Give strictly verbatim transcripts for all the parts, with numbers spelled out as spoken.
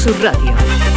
Radio.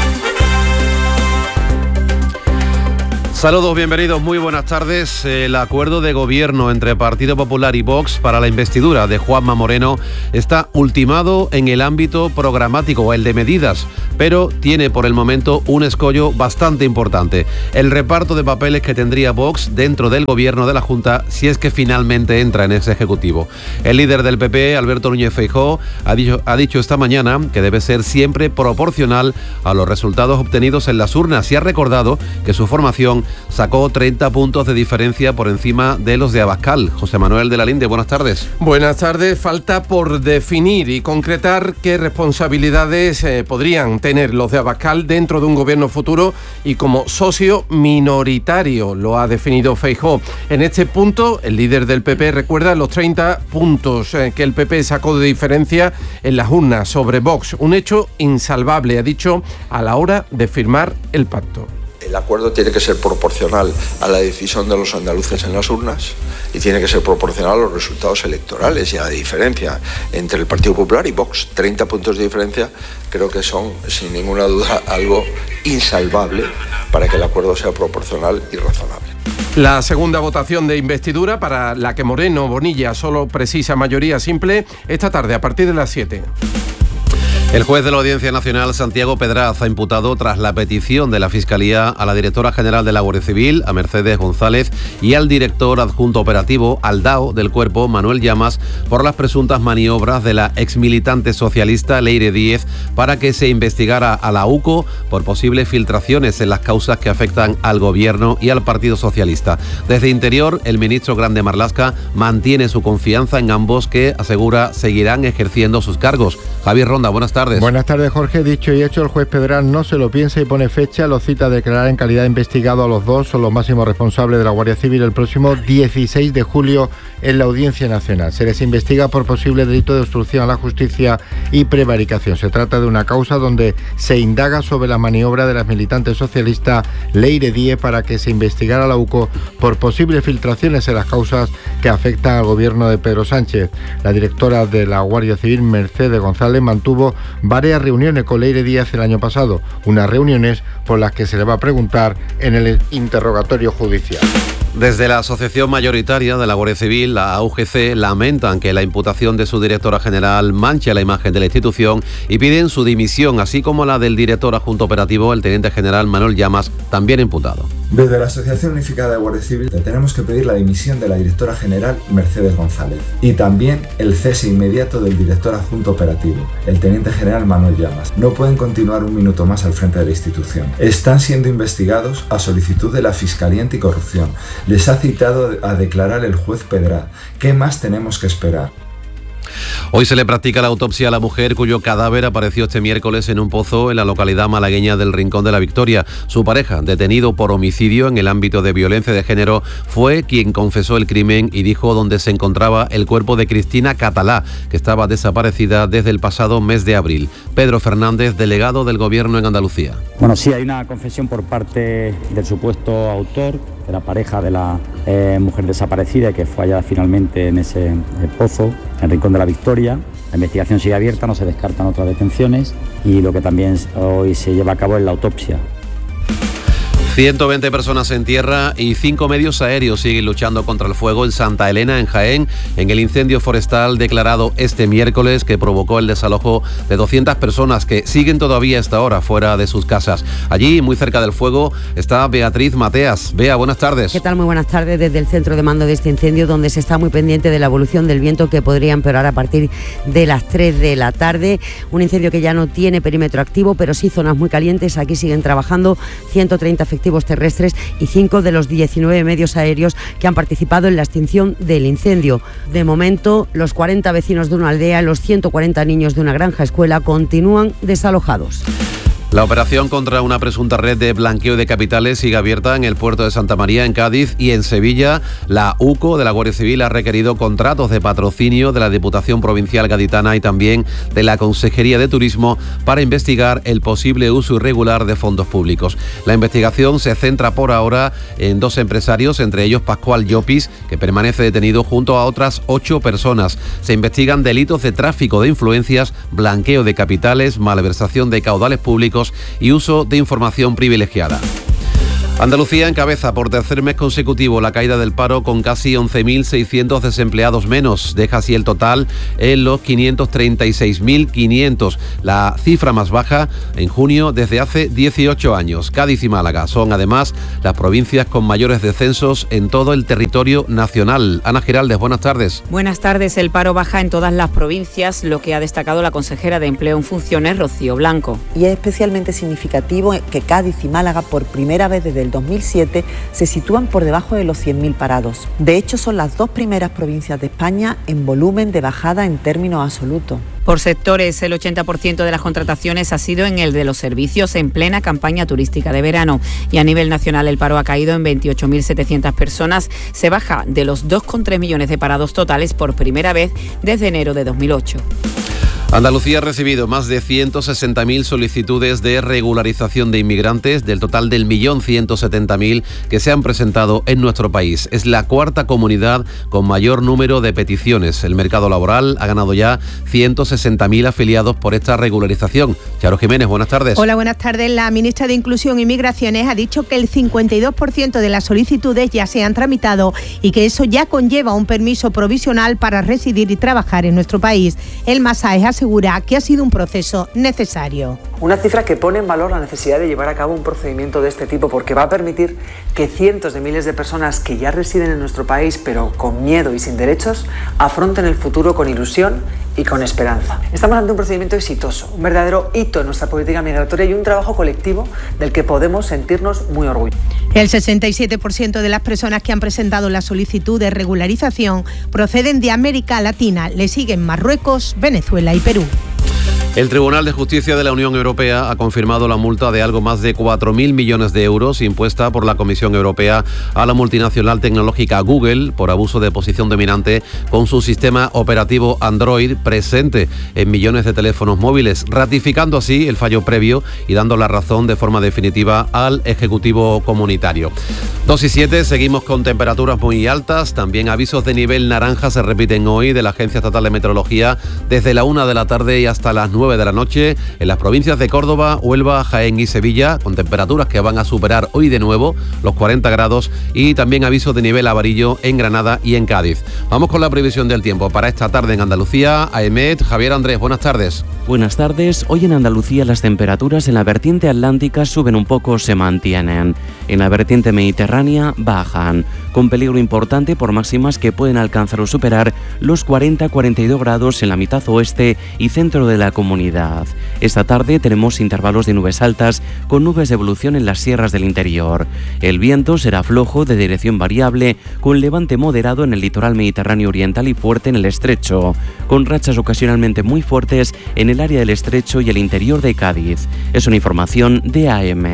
Saludos, bienvenidos, muy buenas tardes. El acuerdo de gobierno entre Partido Popular y Vox para la investidura de Juanma Moreno está ultimado en el ámbito programático, el de medidas, pero tiene por el momento un escollo bastante importante: el reparto de papeles que tendría Vox dentro del gobierno de la Junta si es que finalmente entra en ese ejecutivo. El líder del P P, Alberto Núñez Feijóo, ha dicho, ha dicho esta mañana que debe ser siempre proporcional a los resultados obtenidos en las urnas y ha recordado que su formación sacó treinta puntos de diferencia por encima de los de Abascal. José Manuel de la Linde, buenas tardes. Buenas tardes. Falta por definir y concretar qué responsabilidades eh, podrían tener los de Abascal dentro de un gobierno futuro y como socio minoritario, lo ha definido Feijóo. En este punto, el líder del P P recuerda los treinta puntos eh, que el P P sacó de diferencia en las urnas sobre Vox. Un hecho insalvable, ha dicho, a la hora de firmar el pacto. El acuerdo tiene que ser proporcional a la decisión de los andaluces en las urnas y tiene que ser proporcional a los resultados electorales y a la diferencia entre el Partido Popular y Vox. treinta puntos de diferencia creo que son, sin ninguna duda, algo insalvable para que el acuerdo sea proporcional y razonable. La segunda votación de investidura, para la que Moreno Bonilla solo precisa mayoría simple, esta tarde a partir de las siete. El juez de la Audiencia Nacional, Santiago Pedraz, ha imputado tras la petición de la Fiscalía a la directora general de la Guardia Civil, a Mercedes González, y al director adjunto operativo, al D A O del Cuerpo, Manuel Llamas, por las presuntas maniobras de la exmilitante socialista Leire Díez para que se investigara a la U C O por posibles filtraciones en las causas que afectan al Gobierno y al Partido Socialista. Desde Interior, el ministro Grande Marlaska mantiene su confianza en ambos, que asegura seguirán ejerciendo sus cargos. Javier Ronda, buenas tardes. Buenas tardes, Jorge. Dicho y hecho, el juez Pedraz no se lo piensa y pone fecha. Los cita a declarar en calidad de investigado a los dos. Son los máximos responsables de la Guardia Civil el próximo dieciséis de julio en la Audiencia Nacional. Se les investiga por posible delito de obstrucción a la justicia y prevaricación. Se trata de una causa donde se indaga sobre la maniobra de la militante socialista Leire Díez para que se investigara a la U C O por posibles filtraciones en las causas que afectan al gobierno de Pedro Sánchez. La directora de la Guardia Civil, Mercedes González, mantuvo varias reuniones con Leire Díez el año pasado, unas reuniones por las que se le va a preguntar en el interrogatorio judicial. Desde la Asociación Mayoritaria de la Guardia Civil, la A U G C, lamentan que la imputación de su directora general manche la imagen de la institución y piden su dimisión, así como la del director adjunto operativo, el teniente general Manuel Llamas, también imputado. Desde la Asociación Unificada de Guardia Civil tenemos que pedir la dimisión de la directora general Mercedes González y también el cese inmediato del director adjunto operativo, el teniente general Manuel Llamas. No pueden continuar un minuto más al frente de la institución. Están siendo investigados a solicitud de la Fiscalía Anticorrupción. Les ha citado a declarar el juez Pedraz. ¿Qué más tenemos que esperar? Hoy se le practica la autopsia a la mujer cuyo cadáver apareció este miércoles en un pozo en la localidad malagueña del Rincón de la Victoria. Su pareja, detenido por homicidio en el ámbito de violencia de género, fue quien confesó el crimen y dijo dónde se encontraba el cuerpo de Cristina Catalá, que estaba desaparecida desde el pasado mes de abril. Pedro Fernández, delegado del Gobierno en Andalucía. Bueno, sí, hay una confesión por parte del supuesto autor, de la pareja de la eh, mujer desaparecida, que fue hallada finalmente en ese eh, pozo, en el Rincón de la Victoria. La investigación sigue abierta, no se descartan otras detenciones y lo que también hoy se lleva a cabo es la autopsia. ciento veinte personas en tierra y cinco medios aéreos siguen luchando contra el fuego en Santa Elena, en Jaén, en el incendio forestal declarado este miércoles que provocó el desalojo de doscientas personas que siguen todavía a esta hora fuera de sus casas. Allí, muy cerca del fuego, está Beatriz Mateas. Bea, buenas tardes. ¿Qué tal? Muy buenas tardes desde el centro de mando de este incendio, donde se está muy pendiente de la evolución del viento, que podría empeorar a partir de las tres de la tarde. Un incendio que ya no tiene perímetro activo, pero sí zonas muy calientes. Aquí siguen trabajando ciento treinta efectivos terrestres y cinco de los diecinueve medios aéreos que han participado en la extinción del incendio. De momento, los cuarenta vecinos de una aldea y los ciento cuarenta niños de una granja escuela continúan desalojados. La operación contra una presunta red de blanqueo de capitales sigue abierta en el puerto de Santa María, en Cádiz, y en Sevilla. La U C O de la Guardia Civil ha requerido contratos de patrocinio de la Diputación Provincial Gaditana y también de la Consejería de Turismo para investigar el posible uso irregular de fondos públicos. La investigación se centra por ahora en dos empresarios, entre ellos Pascual Llopis, que permanece detenido junto a otras ocho personas. Se investigan delitos de tráfico de influencias, blanqueo de capitales, malversación de caudales públicos y uso de información privilegiada. Andalucía encabeza por tercer mes consecutivo la caída del paro con casi once mil seiscientos desempleados menos. Deja así el total en los quinientos treinta y seis mil quinientos, la cifra más baja en junio desde hace dieciocho años. Cádiz y Málaga son además las provincias con mayores descensos en todo el territorio nacional. Ana Giraldez, buenas tardes. Buenas tardes. El paro baja en todas las provincias, lo que ha destacado la consejera de Empleo en funciones, Rocío Blanco. Y es especialmente significativo que Cádiz y Málaga, por primera vez desde el dos mil siete, se sitúan por debajo de los cien mil parados. De hecho, son las dos primeras provincias de España en volumen de bajada en términos absolutos. Por sectores, el ochenta por ciento de las contrataciones ha sido en el de los servicios en plena campaña turística de verano. Y a nivel nacional el paro ha caído en veintiocho mil setecientas personas. Se baja de los dos coma tres millones de parados totales por primera vez desde enero de dos mil ocho. Andalucía ha recibido más de ciento sesenta mil solicitudes de regularización de inmigrantes, del total del millón ciento setenta mil que se han presentado en nuestro país. Es la cuarta comunidad con mayor número de peticiones. El mercado laboral ha ganado ya ciento sesenta mil afiliados por esta regularización. Charo Jiménez, buenas tardes. Hola, buenas tardes. La ministra de Inclusión y Migraciones ha dicho que el cincuenta y dos por ciento de las solicitudes ya se han tramitado y que eso ya conlleva un permiso provisional para residir y trabajar en nuestro país. El Masaje asegura que ha sido un proceso necesario. Una cifra que pone en valor la necesidad de llevar a cabo un procedimiento de este tipo, porque va a permitir que cientos de miles de personas que ya residen en nuestro país pero con miedo y sin derechos afronten el futuro con ilusión y con esperanza. Estamos ante un procedimiento exitoso, un verdadero hito en nuestra política migratoria y un trabajo colectivo del que podemos sentirnos muy orgullosos. El sesenta y siete por ciento de las personas que han presentado la solicitud de regularización proceden de América Latina. Le siguen Marruecos, Venezuela y Perú. El Tribunal de Justicia de la Unión Europea ha confirmado la multa de algo más de cuatro mil millones de euros impuesta por la Comisión Europea a la multinacional tecnológica Google por abuso de posición dominante con su sistema operativo Android presente en millones de teléfonos móviles, ratificando así el fallo previo y dando la razón de forma definitiva al Ejecutivo Comunitario. dos y siete, seguimos con temperaturas muy altas. También avisos de nivel naranja se repiten hoy de la Agencia Estatal de Meteorología desde la una de la tarde y hasta las nueve de la noche en las provincias de Córdoba, Huelva, Jaén y Sevilla, con temperaturas que van a superar hoy de nuevo los cuarenta grados, y también aviso de nivel amarillo en Granada y en Cádiz. Vamos con la previsión del tiempo para esta tarde en Andalucía. A EMET, Javier Andrés, buenas tardes. Buenas tardes. Hoy en Andalucía las temperaturas en la vertiente atlántica suben un poco, se mantienen. En la vertiente mediterránea bajan, con peligro importante por máximas que pueden alcanzar o superar los cuarenta a cuarenta y dos grados en la mitad oeste y centro de la comunidad. Esta tarde tenemos intervalos de nubes altas con nubes de evolución en las sierras del interior. El viento será flojo de dirección variable, con levante moderado en el litoral mediterráneo oriental y fuerte en el estrecho, con rachas ocasionalmente muy fuertes en el área del estrecho y el interior de Cádiz. Es una información de A M.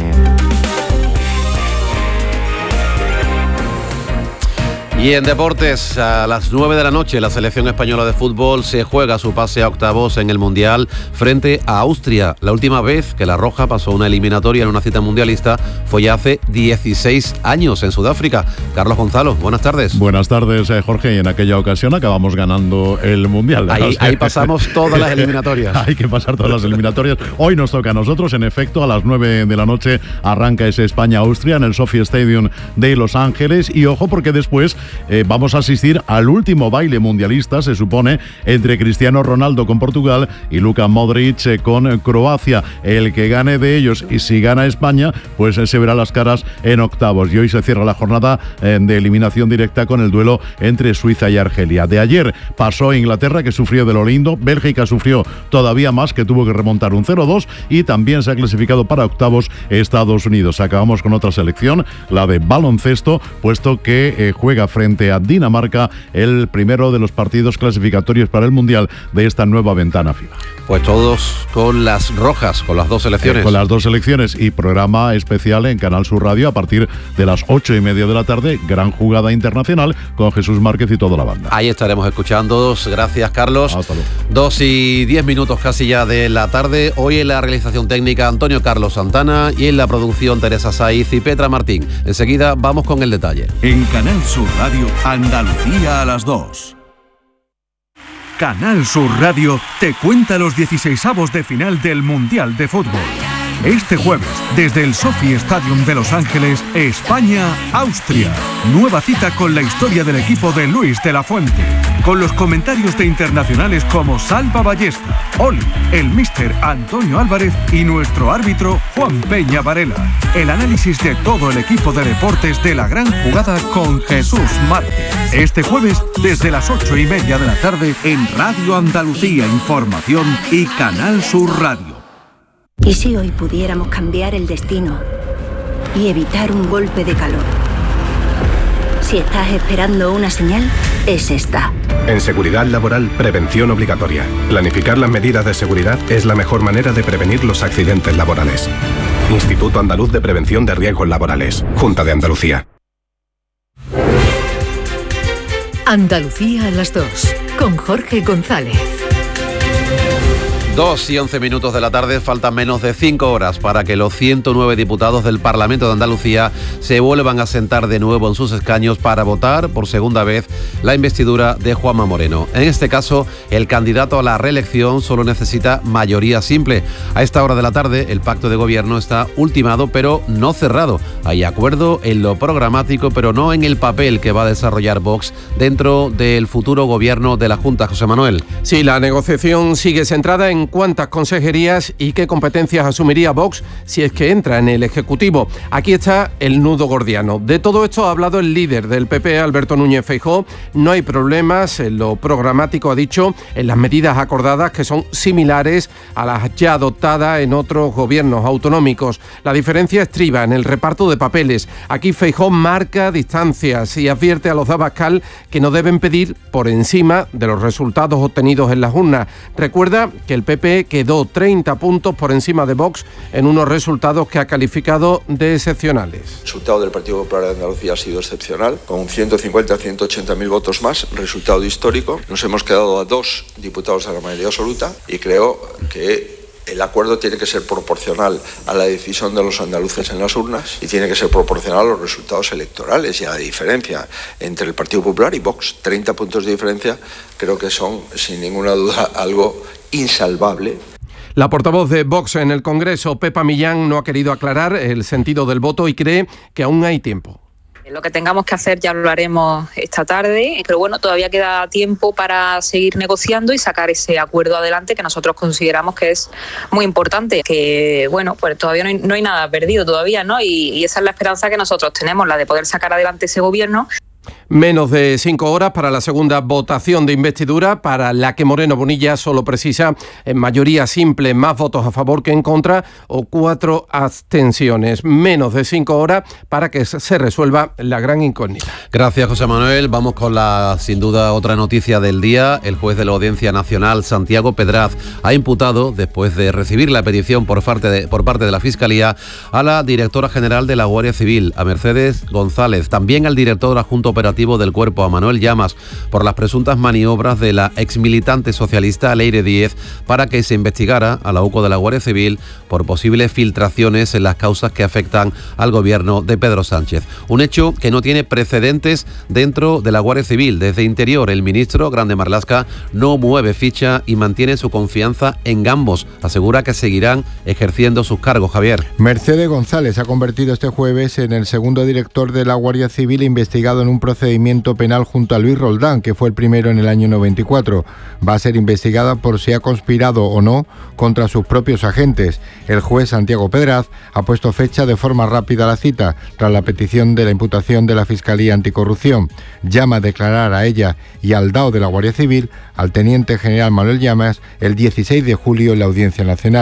Y en deportes, a las nueve de la noche, la selección española de fútbol se juega su pase a octavos en el Mundial frente a Austria. La última vez que la Roja pasó una eliminatoria en una cita mundialista fue ya hace dieciséis años en Sudáfrica. Carlos Gonzalo, buenas tardes. Buenas tardes, eh, Jorge. Y en aquella ocasión acabamos ganando el Mundial. Ahí, ahí pasamos todas las eliminatorias. Hay que pasar todas las eliminatorias. Hoy nos toca a nosotros, en efecto, a las nueve de la noche arranca ese España-Austria en el Sophie Stadium de Los Ángeles. Y ojo, porque después Eh, vamos a asistir al último baile mundialista, se supone, entre Cristiano Ronaldo con Portugal y Luka Modric eh, con Croacia. El que gane de ellos, y si gana España, pues eh, se verá las caras en octavos. Y hoy se cierra la jornada eh, de eliminación directa con el duelo entre Suiza y Argelia. De ayer pasó Inglaterra, que sufrió de lo lindo. Bélgica sufrió todavía más, que tuvo que remontar un cero dos, y también se ha clasificado para octavos Estados Unidos. Acabamos con otra selección, la de baloncesto, puesto que eh, juega frente frente a Dinamarca, el primero de los partidos clasificatorios para el Mundial de esta nueva ventana FIFA. Pues todos con las rojas, con las dos selecciones. Eh, con las dos selecciones y programa especial en Canal Sur Radio a partir de las ocho y media de la tarde, gran jugada internacional con Jesús Márquez y toda la banda. Ahí estaremos escuchándoos. Gracias, Carlos. Hasta luego. Dos y diez minutos casi ya de la tarde. Hoy en la realización técnica Antonio Carlos Santana y en la producción Teresa Saiz y Petra Martín. Enseguida vamos con el detalle. En Canal Sur Radio, Andalucía a las dos. Canal Sur Radio te cuenta los dieciseisavos de final del Mundial de Fútbol. Este jueves, desde el Sophie Stadium de Los Ángeles, España-Austria. Nueva cita con la historia del equipo de Luis de la Fuente. Con los comentarios de internacionales como Salva Ballesta, Oli, el míster Antonio Álvarez y nuestro árbitro Juan Peña Varela. El análisis de todo el equipo de deportes de la gran jugada con Jesús Márquez. Este jueves, desde las ocho y media de la tarde, en Radio Andalucía Información y Canal Sur Radio. ¿Y si hoy pudiéramos cambiar el destino y evitar un golpe de calor? Si estás esperando una señal, es esta. En seguridad laboral, prevención obligatoria. Planificar las medidas de seguridad es la mejor manera de prevenir los accidentes laborales. Instituto Andaluz de Prevención de Riesgos Laborales. Junta de Andalucía. Andalucía a las dos, con Jorge González. Dos y once minutos de la tarde, faltan menos de cinco horas para que los ciento nueve diputados del Parlamento de Andalucía se vuelvan a sentar de nuevo en sus escaños para votar por segunda vez la investidura de Juanma Moreno. En este caso, el candidato a la reelección solo necesita mayoría simple. A esta hora de la tarde, el pacto de gobierno está ultimado, pero no cerrado. Hay acuerdo en lo programático, pero no en el papel que va a desarrollar Vox dentro del futuro gobierno de la Junta. José Manuel. Sí, la negociación sigue centrada en cuántas consejerías y qué competencias asumiría Vox si es que entra en el Ejecutivo. Aquí está el nudo gordiano. De todo esto ha hablado el líder del P P, Alberto Núñez Feijóo. No hay problemas en lo programático, ha dicho, en las medidas acordadas que son similares a las ya adoptadas en otros gobiernos autonómicos. La diferencia estriba en el reparto de papeles. Aquí Feijóo marca distancias y advierte a los de Abascal que no deben pedir por encima de los resultados obtenidos en las urnas. Recuerda que el P P quedó treinta puntos por encima de Vox en unos resultados que ha calificado de excepcionales. El resultado del Partido Popular de Andalucía ha sido excepcional, con ciento cincuenta a ciento ochenta mil votos más, resultado histórico. Nos hemos quedado a dos diputados de la mayoría absoluta y creo que el acuerdo tiene que ser proporcional a la decisión de los andaluces en las urnas y tiene que ser proporcional a los resultados electorales y a la diferencia entre el Partido Popular y Vox. treinta puntos de diferencia creo que son, sin ninguna duda, algo insalvable. La portavoz de Vox en el Congreso, Pepa Millán, no ha querido aclarar el sentido del voto y cree que aún hay tiempo. Lo que tengamos que hacer ya lo haremos esta tarde, pero bueno, todavía queda tiempo para seguir negociando y sacar ese acuerdo adelante que nosotros consideramos que es muy importante, que bueno, pues todavía no hay, no hay nada perdido todavía, ¿no? Y, y esa es la esperanza que nosotros tenemos, la de poder sacar adelante ese gobierno. Menos de cinco horas para la segunda votación de investidura, para la que Moreno Bonilla solo precisa en mayoría simple, más votos a favor que en contra o cuatro abstenciones. Menos de cinco horas para que se resuelva la gran incógnita. Gracias, José Manuel. Vamos con la, sin duda, otra noticia del día. El juez de la Audiencia Nacional, Santiago Pedraz, ha imputado, después de recibir la petición por parte de, por parte de la Fiscalía, a la directora general de la Guardia Civil, a Mercedes González, también al director adjunto operativo del Cuerpo, a Manuel Llamas, por las presuntas maniobras de la exmilitante socialista Leire Díez para que se investigara a la U C O de la Guardia Civil por posibles filtraciones en las causas que afectan al gobierno de Pedro Sánchez. Un hecho que no tiene precedentes dentro de la Guardia Civil. Desde Interior, el ministro Grande Marlaska no mueve ficha y mantiene su confianza en ambos. Asegura que seguirán ejerciendo sus cargos. Javier. Mercedes González ha convertido este jueves en el segundo director de la Guardia Civil investigado en un procedimiento penal junto a Luis Roldán, que fue el primero en el año noventa y cuatro. Va a ser investigada por si ha conspirado o no contra sus propios agentes. El juez Santiago Pedraz ha puesto fecha de forma rápida a la cita, tras la petición de la imputación de la Fiscalía Anticorrupción. Llama a declarar a ella y al D A O de la Guardia Civil, al teniente general Manuel Llamas, el dieciséis de julio en la Audiencia Nacional.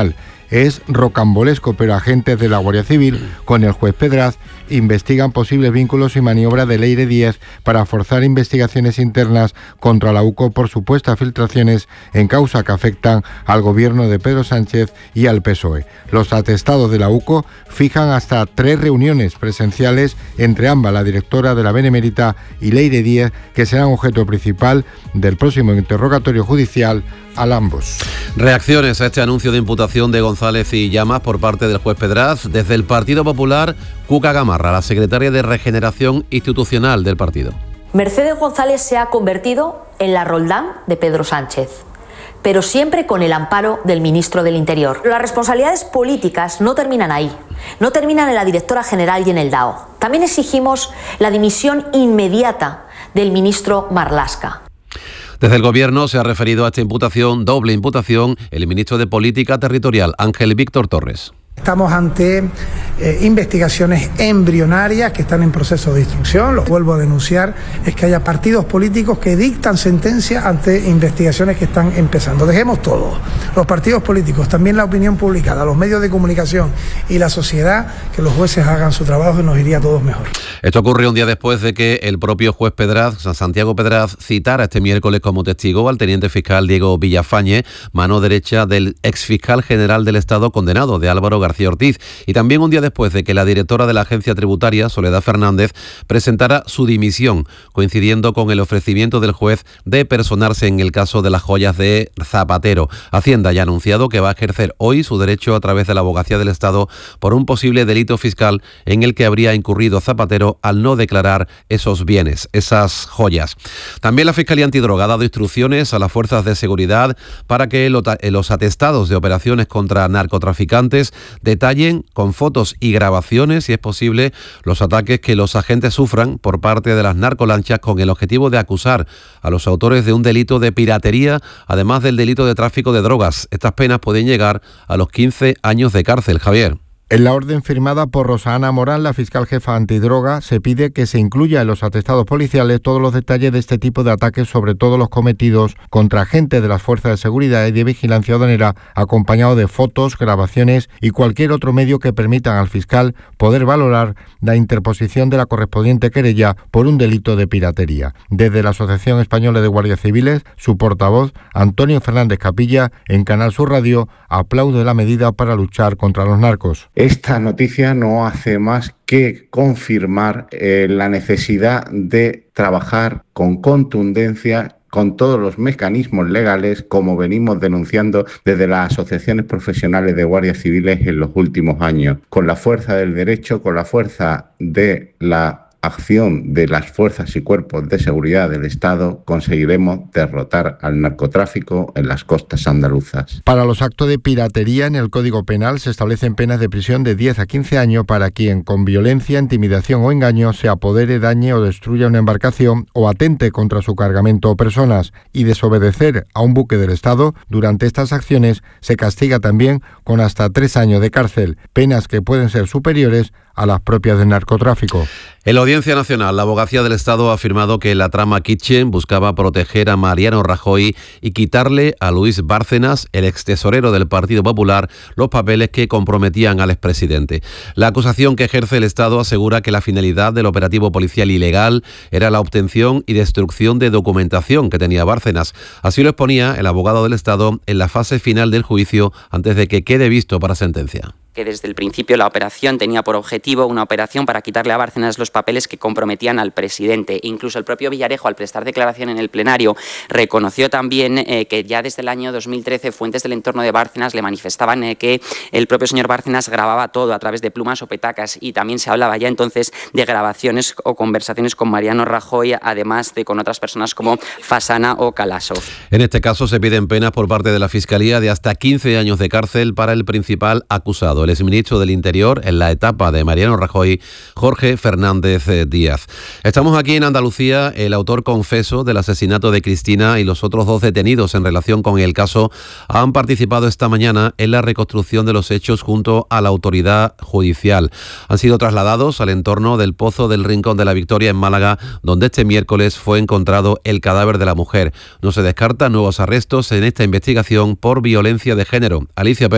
es rocambolesco, pero agentes de la Guardia Civil, con el juez Pedraz, investigan posibles vínculos y maniobra de Leire Díez para forzar investigaciones internas contra la UCO por supuestas filtraciones en causa que afectan al gobierno de Pedro Sánchez y al P S O E. Los atestados de la UCO fijan hasta tres reuniones presenciales entre ambas, la directora de la Benemérita y Leire Díez, que serán objeto principal del próximo interrogatorio judicial a ambos. Reacciones a este anuncio de imputación de González y Llamas por parte del juez Pedraz. Desde el Partido Popular, Cuca Gamarra, la secretaria de Regeneración Institucional del partido. Mercedes González se ha convertido en la Roldán de Pedro Sánchez, pero siempre con el amparo del ministro del Interior. Las responsabilidades políticas no terminan ahí, no terminan en la directora general y en el D A O. También exigimos la dimisión inmediata del ministro Marlaska. Desde el Gobierno se ha referido a esta imputación, doble imputación, el ministro de Política Territorial, Ángel Víctor Torres. Estamos ante eh, investigaciones embrionarias que están en proceso de instrucción. Lo vuelvo a denunciar, es que haya partidos políticos que dictan sentencia ante investigaciones que están empezando. Dejemos todo, los partidos políticos, también la opinión publicada, los medios de comunicación y la sociedad, que los jueces hagan su trabajo y nos iría a todos mejor. Esto ocurre un día después de que el propio juez Pedraz, Santiago Pedraz, citara este miércoles como testigo al teniente fiscal Diego Villafañe, mano derecha del exfiscal general del Estado condenado, de Álvaro García Ortiz, y también un día después de que la directora de la agencia tributaria, Soledad Fernández, presentara su dimisión, coincidiendo con el ofrecimiento del juez de personarse en el caso de las joyas de Zapatero. Hacienda ya ha anunciado que va a ejercer hoy su derecho a través de la Abogacía del Estado por un posible delito fiscal en el que habría incurrido Zapatero al no declarar esos bienes, esas joyas. También la Fiscalía Antidroga ha dado instrucciones a las fuerzas de seguridad para que los atestados de operaciones contra narcotraficantes detallen con fotos y grabaciones, si es posible, los ataques que los agentes sufran por parte de las narcolanchas, con el objetivo de acusar a los autores de un delito de piratería, además del delito de tráfico de drogas. Estas penas pueden llegar a los quince años de cárcel. Javier. En la orden firmada por Rosa Ana Morán, la fiscal jefa antidroga, se pide que se incluya en los atestados policiales todos los detalles de este tipo de ataques, sobre todo los cometidos contra agentes de las fuerzas de seguridad y de vigilancia aduanera, acompañado de fotos, grabaciones y cualquier otro medio que permitan al fiscal poder valorar la interposición de la correspondiente querella por un delito de piratería. Desde la Asociación Española de Guardias Civiles, su portavoz, Antonio Fernández Capilla, en Canal Sur Radio, aplaude la medida para luchar contra los narcos. Esta noticia no hace más que confirmar eh, la necesidad de trabajar con contundencia con todos los mecanismos legales, como venimos denunciando desde las asociaciones profesionales de guardias civiles en los últimos años, con la fuerza del derecho, con la fuerza de la acción de las fuerzas y cuerpos de seguridad del Estado, conseguiremos derrotar al narcotráfico en las costas andaluzas. Para los actos de piratería en el Código Penal se establecen penas de prisión de diez a quince años para quien con violencia, intimidación o engaño se apodere, dañe o destruya una embarcación o atente contra su cargamento o personas, y desobedecer a un buque del Estado durante estas acciones se castiga también con hasta tres años de cárcel, penas que pueden ser superiores a las propias del narcotráfico. En la Audiencia Nacional, la Abogacía del Estado ha afirmado que la trama Kitchen buscaba proteger a Mariano Rajoy y quitarle a Luis Bárcenas, el extesorero del Partido Popular, los papeles que comprometían al expresidente. La acusación que ejerce el Estado asegura que la finalidad del operativo policial ilegal era la obtención y destrucción de documentación que tenía Bárcenas. Así lo exponía el abogado del Estado en la fase final del juicio, antes de que quede visto para sentencia. Que desde el principio la operación tenía por objetivo una operación para quitarle a Bárcenas los papeles que comprometían al presidente. Incluso el propio Villarejo, al prestar declaración en el plenario, reconoció también eh, que ya desde el año dos mil trece fuentes del entorno de Bárcenas le manifestaban eh, que el propio señor Bárcenas grababa todo a través de plumas o petacas, y también se hablaba ya entonces de grabaciones o conversaciones con Mariano Rajoy, además de con otras personas como Fasana o Kalasov. En este caso se piden penas por parte de la Fiscalía de hasta quince años de cárcel para el principal acusado, el exministro del Interior en la etapa de Mariano Rajoy, Jorge Fernández Díaz. Estamos aquí en Andalucía. El autor confeso del asesinato de Cristina y los otros dos detenidos en relación con el caso han participado esta mañana en la reconstrucción de los hechos junto a la autoridad judicial. Han sido trasladados al entorno del Pozo del Rincón de la Victoria en Málaga, donde este miércoles fue encontrado el cadáver de la mujer. No se descartan nuevos arrestos en esta investigación por violencia de género. Alicia Pérez.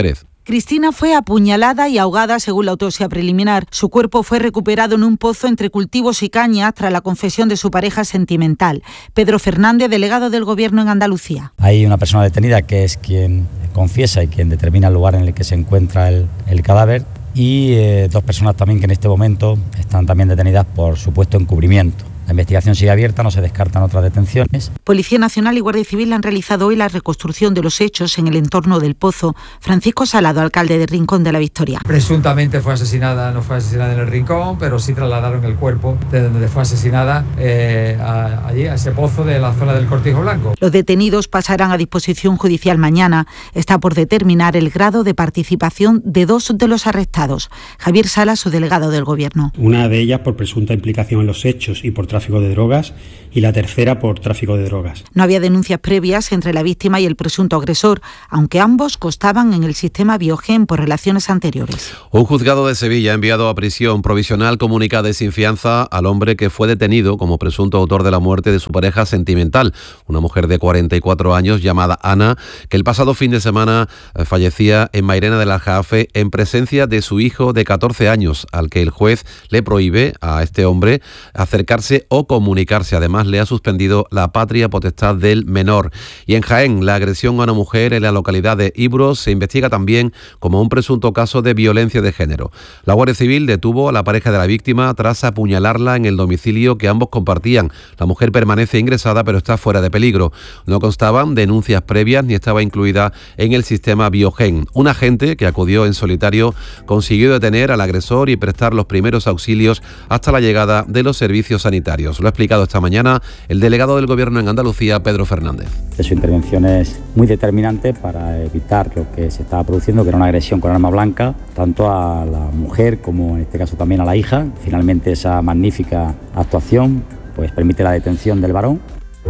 Cristina fue apuñalada y ahogada según la autopsia preliminar. Su cuerpo fue recuperado en un pozo entre cultivos y cañas tras la confesión de su pareja sentimental. Pedro Fernández, delegado del Gobierno en Andalucía. Hay una persona detenida que es quien confiesa y quien determina el lugar en el que se encuentra el, el cadáver y eh, dos personas también que en este momento están también detenidas por supuesto encubrimiento. La investigación sigue abierta, no se descartan otras detenciones. Policía Nacional y Guardia Civil han realizado hoy la reconstrucción de los hechos en el entorno del pozo. Francisco Salado, alcalde de Rincón de la Victoria. Presuntamente fue asesinada, no fue asesinada en el Rincón, pero sí trasladaron el cuerpo de donde fue asesinada eh, a, allí, a ese pozo de la zona del Cortijo Blanco. Los detenidos pasarán a disposición judicial mañana. Está por determinar el grado de participación de dos de los arrestados. Javier Sala, su delegado del Gobierno. Una de ellas por presunta implicación en los hechos y por tráfico de drogas y la tercera por tráfico de drogas. No había denuncias previas entre la víctima y el presunto agresor, aunque ambos constaban en el sistema Biogen por relaciones anteriores. Un juzgado de Sevilla ha enviado a prisión provisional comunicada de sin fianza al hombre que fue detenido como presunto autor de la muerte de su pareja sentimental, una mujer de cuarenta y cuatro años llamada Ana, que el pasado fin de semana fallecía en Mairena del Aljarafe en presencia de su hijo de catorce años, al que el juez le prohíbe a este hombre acercarse o comunicarse. Además, le ha suspendido la patria potestad del menor. Y en Jaén, la agresión a una mujer en la localidad de Ibros se investiga también como un presunto caso de violencia de género. La Guardia Civil detuvo a la pareja de la víctima tras apuñalarla en el domicilio que ambos compartían. La mujer permanece ingresada pero está fuera de peligro. No constaban denuncias previas ni estaba incluida en el sistema Biogen. Un agente que acudió en solitario consiguió detener al agresor y prestar los primeros auxilios hasta la llegada de los servicios sanitarios. Lo ha explicado esta mañana el delegado del Gobierno en Andalucía, Pedro Fernández. Su intervención es muy determinante para evitar lo que se estaba produciendo, que era una agresión con arma blanca, tanto a la mujer como en este caso también a la hija. Finalmente esa magnífica actuación pues permite la detención del varón.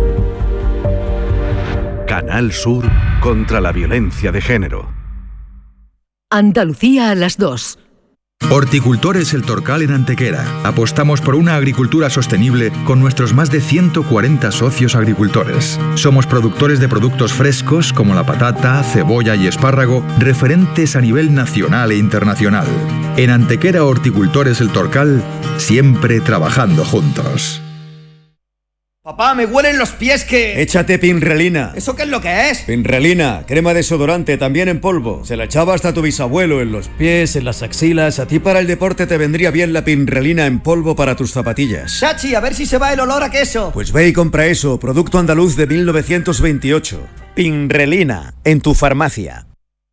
Canal Sur contra la violencia de género. Andalucía a las dos. Horticultores El Torcal en Antequera. Apostamos por una agricultura sostenible con nuestros más de ciento cuarenta socios agricultores. Somos productores de productos frescos como la patata, cebolla y espárrago, referentes a nivel nacional e internacional. En Antequera Horticultores El Torcal, siempre trabajando juntos. Papá, me huelen los pies que... Échate Pinrelina. ¿Eso qué es lo que es? Pinrelina, crema desodorante, también en polvo. Se la echaba hasta tu bisabuelo en los pies, en las axilas. A ti para el deporte te vendría bien la Pinrelina en polvo para tus zapatillas. Chachi, a ver si se va el olor a queso. Pues ve y compra eso, producto andaluz de mil novecientos veintiocho. Pinrelina, en tu farmacia.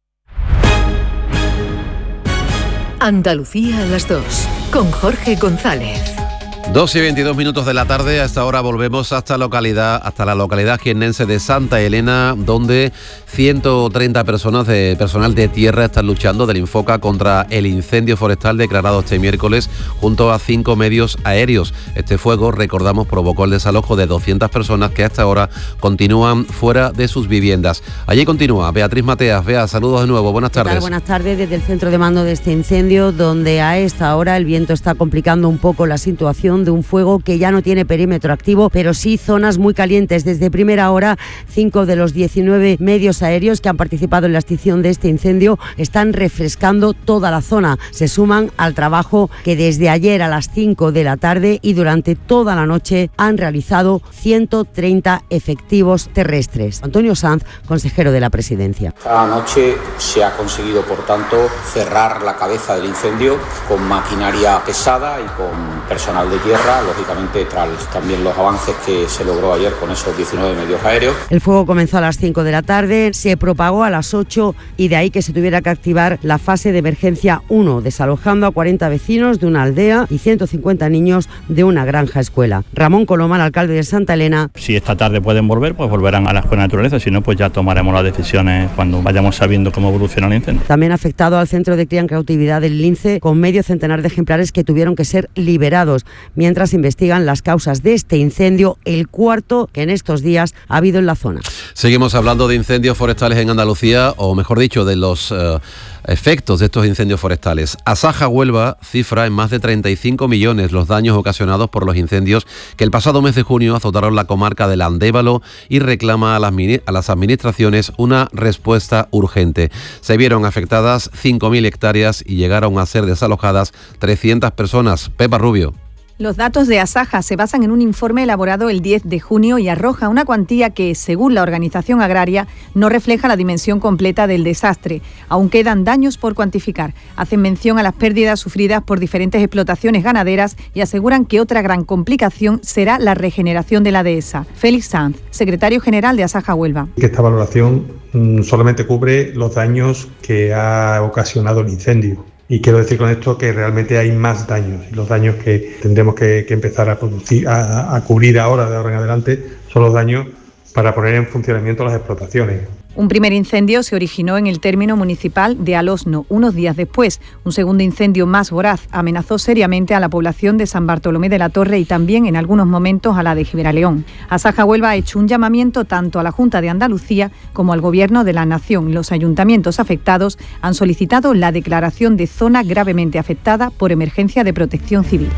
Andalucía a las dos, con Jorge González. dos y veintidós minutos de la tarde. A esta hora volvemos hasta localidad, hasta la localidad jiennense de Santa Elena, donde ciento treinta personas de personal de tierra están luchando del Infoca contra el incendio forestal declarado este miércoles junto a cinco medios aéreos. Este fuego, recordamos, provocó el desalojo de doscientas personas que hasta ahora continúan fuera de sus viviendas. Allí continúa Beatriz Mateas. Bea, saludos de nuevo. Buenas tardes. Buenas tardes desde el centro de mando de este incendio, donde a esta hora el viento está complicando un poco la situación de un fuego que ya no tiene perímetro activo, pero sí zonas muy calientes. Desde primera hora, cinco de los diecinueve medios aéreos que han participado en la extinción de este incendio están refrescando toda la zona. Se suman al trabajo que desde ayer a las cinco de la tarde y durante toda la noche han realizado ciento treinta efectivos terrestres. Antonio Sanz, consejero de la Presidencia. Esta noche se ha conseguido, por tanto, cerrar la cabeza del incendio con maquinaria pesada y con personal de tierra, lógicamente tras también los avances que se logró ayer con esos diecinueve medios aéreos. El fuego comenzó a las cinco de la tarde, se propagó a las ocho y de ahí que se tuviera que activar la fase de emergencia uno, desalojando a cuarenta vecinos de una aldea y ciento cincuenta niños de una granja escuela. Ramón Coloma, el alcalde de Santa Elena. Si esta tarde pueden volver, pues volverán a la escuela de naturaleza, si no, pues ya tomaremos las decisiones cuando vayamos sabiendo cómo evoluciona el incendio. También ha afectado al centro de cría en cautividad del Lince, con medio centenar de ejemplares que tuvieron que ser liberados. mientras investigan las causas de este incendio, el cuarto que en estos días ha habido en la zona. Seguimos hablando de incendios forestales en Andalucía, o mejor dicho, de los uh, efectos de estos incendios forestales. Asaja Huelva cifra en más de treinta y cinco millones los daños ocasionados por los incendios que el pasado mes de junio azotaron la comarca del Andévalo y reclama a las, a las administraciones una respuesta urgente. Se vieron afectadas cinco mil hectáreas y llegaron a ser desalojadas trescientas personas. Pepa Rubio. Los datos de Asaja se basan en un informe elaborado el diez de junio y arroja una cuantía que, según la organización agraria, no refleja la dimensión completa del desastre. Aún quedan daños por cuantificar. Hacen mención a las pérdidas sufridas por diferentes explotaciones ganaderas y aseguran que otra gran complicación será la regeneración de la dehesa. Félix Sanz, secretario general de Asaja Huelva. Esta valoración mmm, solamente cubre los daños que ha ocasionado el incendio. Y quiero decir con esto que realmente hay más daños. Y los daños que tendremos que, que empezar a, producir, a, a cubrir ahora, de ahora en adelante, son los daños para poner en funcionamiento las explotaciones. Un primer incendio se originó en el término municipal de Alosno. Unos días después, un segundo incendio más voraz amenazó seriamente a la población de San Bartolomé de la Torre y también en algunos momentos a la de Gibraleón. Asaja Huelva ha hecho un llamamiento tanto a la Junta de Andalucía como al Gobierno de la Nación. Los ayuntamientos afectados han solicitado la declaración de zona gravemente afectada por emergencia de protección civil.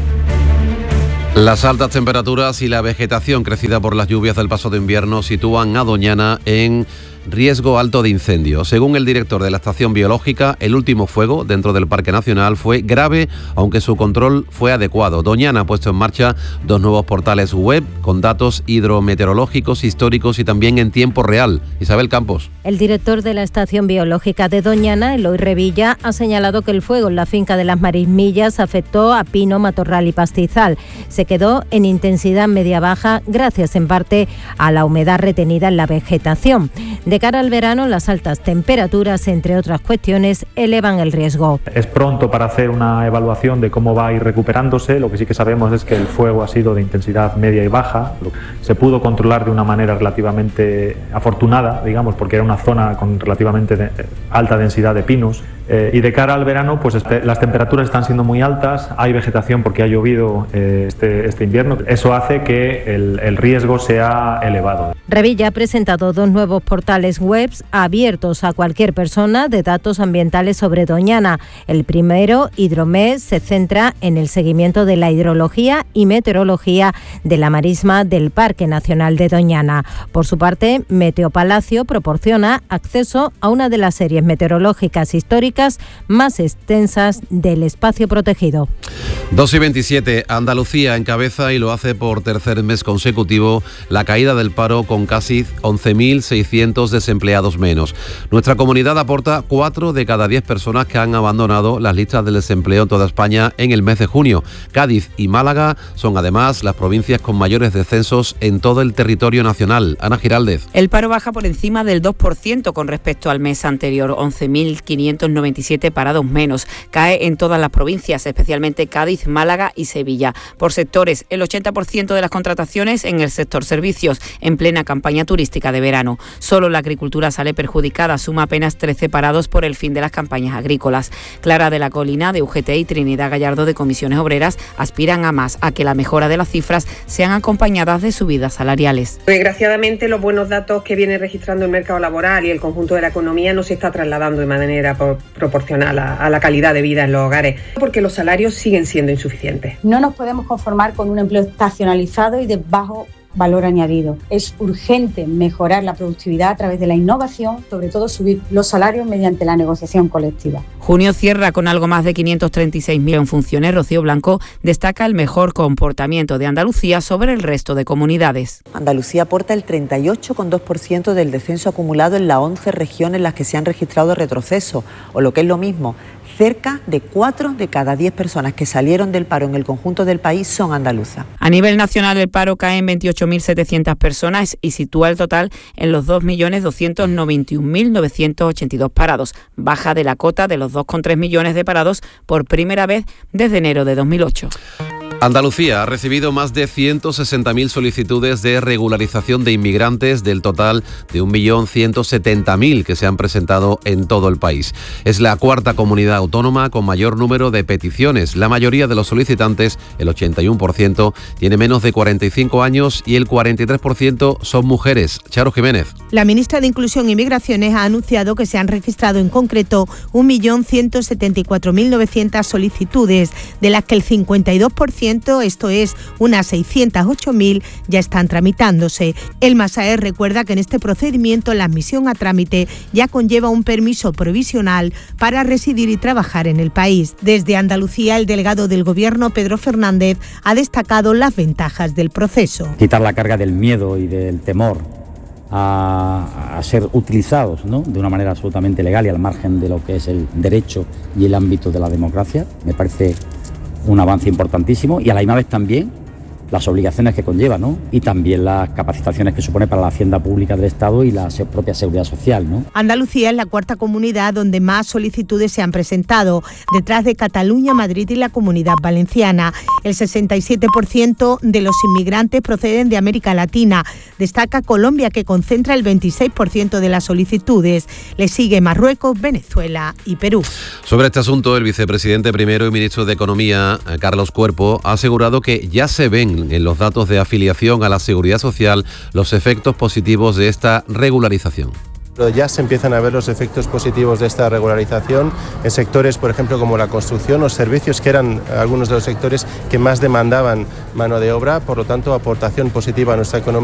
Las altas temperaturas y la vegetación crecida por las lluvias del pasado invierno sitúan a Doñana en riesgo alto de incendio. Según el director de la estación biológica, el último fuego dentro del Parque Nacional fue grave, aunque su control fue adecuado. Doñana ha puesto en marcha dos nuevos portales web con datos hidrometeorológicos, históricos y también en tiempo real. Isabel Campos. El director de la estación biológica de Doñana, Eloy Revilla, ha señalado que el fuego en la finca de las Marismillas afectó a pino, matorral y pastizal. Se quedó en intensidad media-baja gracias en parte a la humedad retenida en la vegetación. De cara al verano, las altas temperaturas, entre otras cuestiones, elevan el riesgo. Es pronto para hacer una evaluación de cómo va a ir recuperándose. Lo que sí que sabemos es que el fuego ha sido de intensidad media y baja. Se pudo controlar de una manera relativamente afortunada, digamos, porque era una zona con relativamente de alta densidad de pinos. Eh, y de cara al verano, pues este, las temperaturas están siendo muy altas, hay vegetación porque ha llovido eh, este, este invierno. Eso hace que el, el riesgo sea elevado. Revilla ha presentado dos nuevos portales web abiertos a cualquier persona de datos ambientales sobre Doñana. El primero, Hidromet, se centra en el seguimiento de la hidrología y meteorología de la marisma del Parque Nacional de Doñana. Por su parte, Meteopalacio proporciona acceso a una de las series meteorológicas históricas más extensas del espacio protegido. dos y veintisiete, Andalucía encabeza y lo hace por tercer mes consecutivo la caída del paro con casi once mil seiscientos desempleados menos. Nuestra comunidad aporta cuatro de cada diez personas que han abandonado las listas del desempleo en toda España en el mes de junio. Cádiz y Málaga son además las provincias con mayores descensos en todo el territorio nacional. Ana Giraldez. El paro baja por encima del dos por ciento con respecto al mes anterior, once mil quinientos noventa y siete parados menos. Cae en todas las provincias, especialmente Cádiz, Málaga y Sevilla. Por sectores, el ochenta por ciento de las contrataciones en el sector servicios, en plena campaña turística de verano. Solo la agricultura sale perjudicada, suma apenas trece parados por el fin de las campañas agrícolas. Clara de la Colina, de U G T, y Trinidad Gallardo, de Comisiones Obreras, aspiran a más, a que la mejora de las cifras sean acompañadas de subidas salariales. Desgraciadamente, los buenos datos que viene registrando el mercado laboral y el conjunto de la economía no se está trasladando de manera proporcional a, a la calidad de vida en los hogares, porque los salarios siguen siendo insuficientes. No nos podemos conformar con un empleo estacionalizado y de bajo valor añadido. Es urgente mejorar la productividad a través de la innovación, sobre todo subir los salarios mediante la negociación colectiva. Junio cierra con algo más de quinientos treinta y seis mil en funciones. Rocío Blanco destaca el mejor comportamiento de Andalucía sobre el resto de comunidades. Andalucía aporta el treinta y ocho coma dos por ciento del descenso acumulado en las once regiones en las que se han registrado retrocesos, o lo que es lo mismo, cerca de cuatro de cada diez personas que salieron del paro en el conjunto del país son andaluzas. A nivel nacional, el paro cae en veintiocho mil setecientas personas y sitúa el total en los dos millones doscientos noventa y un mil novecientos ochenta y dos parados, baja de la cota de los dos coma tres millones de parados por primera vez desde enero de dos mil ocho. Andalucía ha recibido más de ciento sesenta mil solicitudes de regularización de inmigrantes del total de un millón ciento setenta mil que se han presentado en todo el país. Es la cuarta comunidad autónoma con mayor número de peticiones. La mayoría de los solicitantes, el ochenta y uno por ciento, tiene menos de cuarenta y cinco años y el cuarenta y tres por ciento son mujeres. Charo Jiménez. La ministra de Inclusión y Migraciones ha anunciado que se han registrado en concreto un millón ciento setenta y cuatro mil novecientas solicitudes, de las que el cincuenta y dos por ciento, esto es unas seiscientas ocho mil, ya están tramitándose. El MASAER recuerda que en este procedimiento la admisión a trámite ya conlleva un permiso provisional para residir y trabajar en el país. Desde Andalucía, el delegado del Gobierno, Pedro Fernández, ha destacado las ventajas del proceso. Quitar la carga del miedo y del temor a, a ser utilizados, ¿no?, de una manera absolutamente legal y al margen de lo que es el derecho y el ámbito de la democracia, me parece un avance importantísimo, y a la misma vez también las obligaciones que conlleva, ¿no?, y también las capacitaciones que supone para la hacienda pública del Estado y la propia seguridad social, ¿no? Andalucía es la cuarta comunidad donde más solicitudes se han presentado, detrás de Cataluña, Madrid y la Comunidad Valenciana. El sesenta y siete por ciento de los inmigrantes proceden de América Latina. Destaca Colombia, que concentra el veintiséis por ciento de las solicitudes. Le sigue Marruecos, Venezuela y Perú. Sobre este asunto, el vicepresidente primero y ministro de Economía, Carlos Cuerpo, ha asegurado que ya se ven en los datos de afiliación a la Seguridad Social los efectos positivos de esta regularización. Ya se empiezan a ver los efectos positivos de esta regularización en sectores, por ejemplo, como la construcción o servicios, que eran algunos de los sectores que más demandaban mano de obra, por lo tanto, aportación positiva a nuestra economía.